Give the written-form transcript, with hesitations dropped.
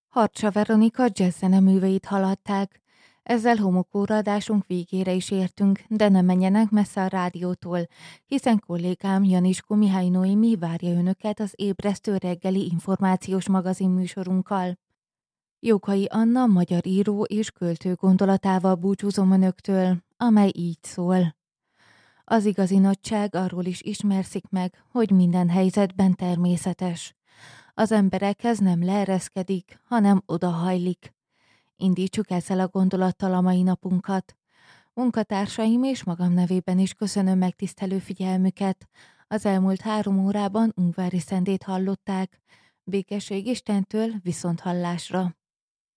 Harcsa Veronika jazzzeneműveit hallhatták. Ezzel homokóra adásunk végére is értünk, de ne menjenek messze a rádiótól, hiszen kollégám Janiskó Mihály Noémi várja önöket az ébresztő reggeli információs magazin műsorunkkal. Jókai Anna magyar író és költő gondolatával búcsúzom önöktől, amely így szól. Az igazi nagyság arról is ismerszik meg, hogy minden helyzetben természetes. Az emberekhez nem leereszkedik, hanem odahajlik. Indítsuk ezzel a gondolattal a mai napunkat. Munkatársaim és magam nevében is köszönöm megtisztelő figyelmüket. Az elmúlt 3 órában Ungvári Szendét hallották. Békesség Istentől, viszonthallásra!